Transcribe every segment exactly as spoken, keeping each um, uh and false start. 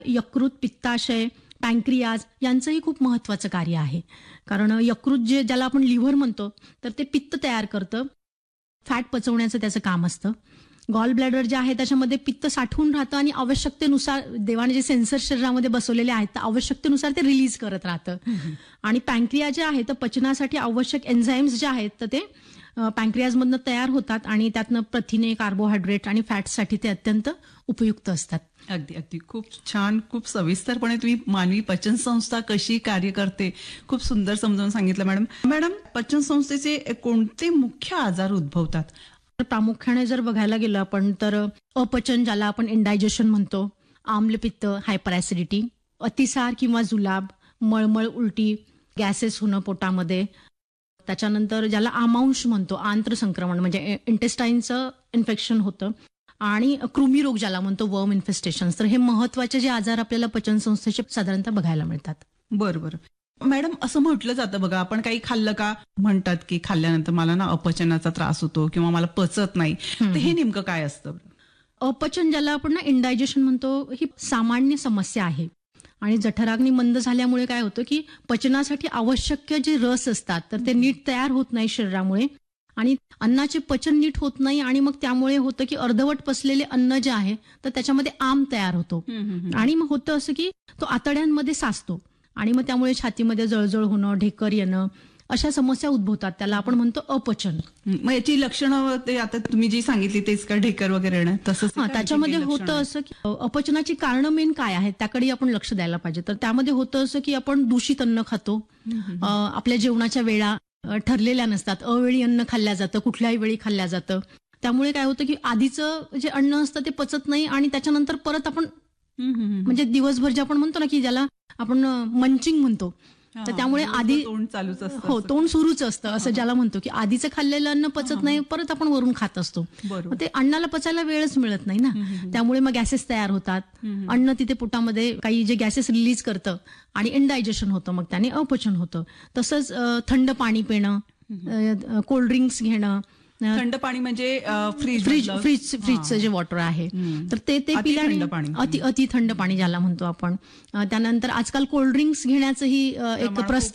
यकृत, पित्ताशय, पॅनक्रियाज यांचंही खूप महत्वाचं कार्य आहे. कारण यकृत जे ज्याला आपण लिव्हर म्हणतो, तर ते पित्त तयार करतं, फॅट पचवण्याचं त्याचं काम असतं. गॉल ब्लॅडर जे आहे त्याच्यामध्ये पित्त साठवून राहतं आणि आवश्यकतेनुसार देवाने जे सेन्सर शरीरामध्ये बसवलेले आहेत तर आवश्यकतेनुसार ते रिलीज करत राहतं. आणि पॅनक्रिया जे आहे तर पचनासाठी आवश्यक एन्झाईम्स जे आहेत तर ते पॅनक्रियाजमधनं तयार होतात आणि त्यातनं प्रथिने, कार्बोहायड्रेट आणि फॅट्ससाठी ते अत्यंत उपयुक्त असतात. अगदी अगदी खूप छान, खूप सविस्तरपणे तुम्ही मानवी पचन संस्था कशी कार्य करते खूप सुंदर समजावून सांगितलं मॅडम. मॅडम, पचन संस्थेचे कोणते मुख्य आजार उद्भवतात? प्रामुख्याने जर बघायला गेलं आपण तर अपचन, ज्याला आपण इंडायजेशन म्हणतो, आम्लपित्त, हायपर ऍसिडिटी, अतिसार किंवा जुलाब, मळमळ, उलटी, गॅसेस होणं पोटामध्ये, त्याच्यानंतर ज्याला आमांश म्हणतो, आंत्र संक्रमण म्हणजे इंटेस्टाईनचं इन्फेक्शन होतं, आणि कृमी रोग ज्याला म्हणतो, वर्म इन्फेस्टेशन. तर हे महत्वाचे जे आजार आपल्याला पचन संस्थेचे साधारणतः बघायला मिळतात. बरोबर. मॅडम, असं म्हटलं जातं बघा, आपण काही खाल्लं का म्हणतात की खाल्ल्यानंतर मला ना अपचनाचा त्रास होतो किंवा मला पचत नाही, तर हे नेमकं काय असतं? अपचन ज्याला आपण ना इंडायजेशन म्हणतो, ही सामान्य समस्या आहे. आणि जठराग्नी मंद झाल्यामुळे काय होतं की पचनासाठी आवश्यक जे रस असतात तर ते नीट तयार होत नाही शरीरामुळे, आणि अन्नाचे पचन नीट होत नाही, आणि मग त्यामुळे होतं की अर्धवट पचलेले अन्न जे आहे तर त्याच्यामध्ये आम तयार होतो, आणि मग होतं असं की तो आतड्यांमध्ये साचतो, आणि मग त्यामुळे छातीमध्ये जळजळ होणं, ढेकर येणं, अशा समस्या उद्भवतात. त्याला आपण म्हणतो अपचन. मग याची लक्षणं ते आता तुम्ही जी सांगितली तेच का, ढेकर वगैरे येणं तसंच? हा, त्याच्यामध्ये होतं असं की अपचनाची कारणं मेन काय आहेत त्याकडे आपण लक्ष द्यायला पाहिजे. तर त्यामध्ये होतं असं की आपण दूषित अन्न खातो, आपल्या जेवणाच्या वेळा ठरलेल्या नसतात, अवेळी अन्न खाल्ल्या जातं, कुठल्याही वेळी खाल्ल्या जातं. त्यामुळे काय होतं की आधीचं जे अन्न असतं ते पचत नाही, आणि त्याच्यानंतर परत आपण म्हणजे दिवसभर जे आपण म्हणतो ना की ज्याला आपण मंचिंग म्हणतो, तर त्यामुळे आधी तोंड चालूच असतं. हो, तोंड सुरूच असतं असं ज्याला म्हणतो, की आधीचं खाल्लेलं अन्न पचत नाही, परत आपण वरून खात असतो. ते अन्नाला पचायला वेळच मिळत नाही ना, त्यामुळे मग गॅसेस तयार होतात, अन्न तिथे पोटामध्ये काही जे गॅसेस रिलीज करतं आणि इंडायजेशन होतं, मग त्याने अपचन होतं. तसंच थंड पाणी पिणं, कोल्ड्रिंक्स घेणं. थंड पाणी म्हणजे फ्रीज फ्रीज फ्रीज फ्रीजचं जे वॉटर आहे तर ते ते पिल्याने अति अति थंड पाणी ज्याला म्हणतो आपण. त्यानंतर आजकाल कोल्ड्रिंक्स घेण्याचंही एक प्रस्थ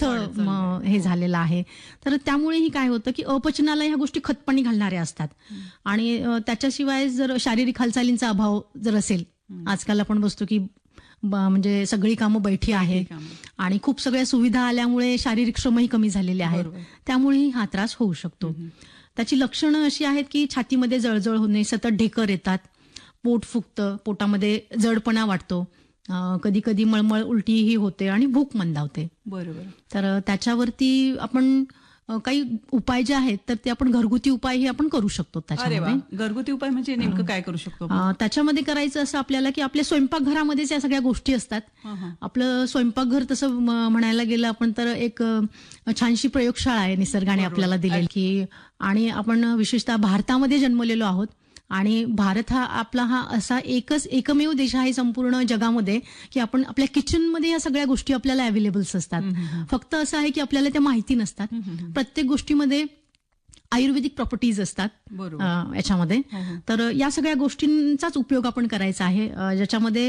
हे झालेलं आहे. तर त्यामुळेही काय होतं की अपचनाला ह्या गोष्टी खतपाणी घालणाऱ्या असतात, आणि त्याच्याशिवाय जर शारीरिक हालचालींचा अभाव जर असेल, आजकाल आपण बसतो की म्हणजे सगळी कामं बैठी आहे आणि खूप सगळ्या सुविधा आल्यामुळे शारीरिक श्रमही कमी झालेले आहेत, त्यामुळेही हा त्रास होऊ शकतो. त्याची लक्षणं अशी आहेत की छातीमध्ये जळजळ होणे, सतत ढेकर येतात, पोट फुगतं, पोटामध्ये जडपणा वाटतो, कधी कधी मळमळ, उलटीही होते, आणि भूक मंदावते. बरोबर. तर त्याच्यावरती आपण काही उपाय जे आहेत तर ते आपण घरगुती उपायही आपण करू शकतो. त्याच्यामध्ये घरगुती उपाय म्हणजे नेमकं काय करू शकतो? त्याच्यामध्ये करायचं असं आपल्याला की आपल्या स्वयंपाकघरामध्येच या सगळ्या गोष्टी असतात. आपलं स्वयंपाकघर तसं म्हणायला गेलं आपण तर एक छानशी प्रयोगशाळा आहे निसर्गाने आपल्याला दिलेली, की आणि आपण विशेषतः भारतामध्ये जन्मलेलो आहोत, आणि भारत हा आपला हा असा एकच एकमेव देश आहे संपूर्ण जगामध्ये की आपण आपल्या किचनमध्ये या सगळ्या गोष्टी आपल्याला अवेलेबल्स असतात. फक्त असं आहे की आपल्याला त्या माहिती नसतात. प्रत्येक गोष्टीमध्ये आयुर्वेदिक प्रॉपर्टीज असतात याच्यामध्ये. तर या सगळ्या गोष्टींचाच उपयोग आपण करायचा आहे, ज्याच्यामध्ये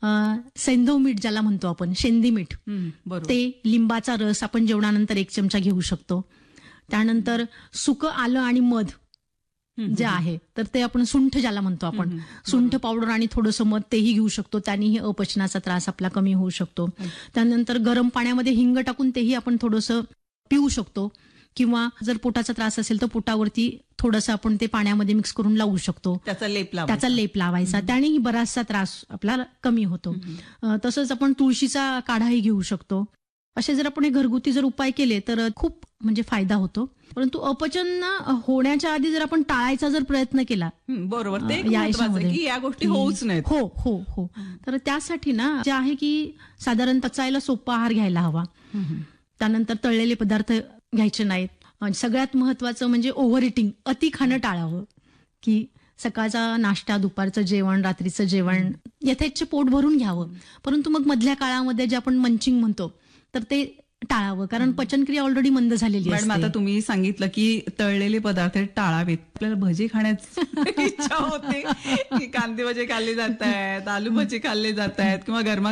सैंधव मीठ ज्याला म्हणतो आपण, शेंदी मीठ, ते, लिंबाचा रस आपण जेवणानंतर एक चमचा घेऊ शकतो. त्यानंतर सुकं आलं आणि मध जे आहे तर ते आपण सुंठ ज्याला म्हणतो आपण, सुंठ पावडर आणि थोडंसं मध तेही घेऊ शकतो, त्यानेही अपचनाचा त्रास आपला कमी होऊ शकतो. त्यानंतर गरम पाण्यामध्ये हिंग टाकून तेही आपण थोडंसं पिऊ शकतो, किंवा जर पोटाचा त्रास असेल तर पोटावरती थोडंसं आपण ते पाण्यामध्ये मिक्स करून लावू शकतो, त्याचा लेप त्याचा लेप लावायचा, त्यानेही बराचसा त्रास आपल्याला कमी होतो. तसंच आपण तुळशीचा काढाही घेऊ शकतो. असे जर आपण घरगुती जर उपाय केले तर खूप म्हणजे फायदा होतो. परंतु अपचन होण्याच्या आधी जर आपण टाळायचा जर प्रयत्न केला, बरोबर, ते की या गोष्टी होऊच नाहीत. हो हो हो तर त्यासाठी ना जे आहे की साधारण पचायला सोपा आहार घ्यायला हवा. त्यानंतर तळलेले पदार्थ घ्यायचे नाहीत. सगळ्यात महत्वाचं म्हणजे ओव्हर इटिंग, अति खाणं टाळावं, की सकाळचा नाश्ता, दुपारचं जेवण, रात्रीचं जेवण यथेच्छ पोट भरून घ्यावं. परंतु मग मधल्या काळामध्ये जे आपण मंचिंग म्हणतो तर ते टाळावं, कारण पचनक्रिया ऑलरेडी मंद झालेली आहे. मॅडम, आता तुम्ही सांगितलं की तळलेले पदार्थ टाळावेत. आपल्याला भजी खाण्याची इच्छा होते की कांदे भजे खाल्ले जात आहेत, आलू भजी खाल्ले जात आहेत, किंवा गरमा